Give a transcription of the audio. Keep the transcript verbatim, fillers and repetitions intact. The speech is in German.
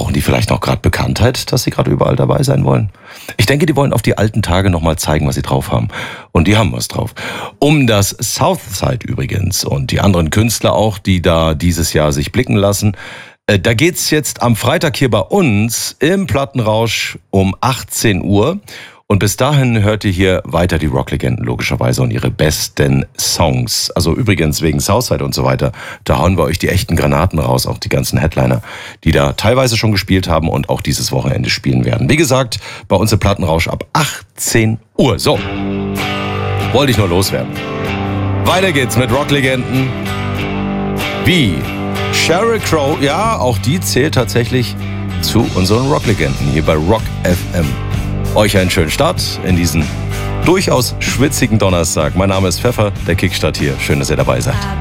Brauchen die vielleicht noch gerade Bekanntheit, dass sie gerade überall dabei sein wollen? Ich denke, die wollen auf die alten Tage nochmal zeigen, was sie drauf haben. Und die haben was drauf. Um das Southside übrigens und die anderen Künstler auch, die da dieses Jahr sich blicken lassen, äh, da geht's jetzt am Freitag hier bei uns im Plattenrausch um achtzehn Uhr. Und bis dahin hört ihr hier weiter die Rocklegenden logischerweise und ihre besten Songs. Also übrigens wegen Southside und so weiter, da hauen wir euch die echten Granaten raus, auch die ganzen Headliner, die da teilweise schon gespielt haben und auch dieses Wochenende spielen werden. Wie gesagt, bei uns im Plattenrausch ab achtzehn Uhr. So, wollte ich nur loswerden. Weiter geht's mit Rocklegenden wie Sheryl Crow. Ja, auch die zählt tatsächlich zu unseren Rocklegenden hier bei Rock F M. Euch einen schönen Start in diesen durchaus schwitzigen Donnerstag. Mein Name ist Pfeffer, der Kickstart hier. Schön, dass ihr dabei seid.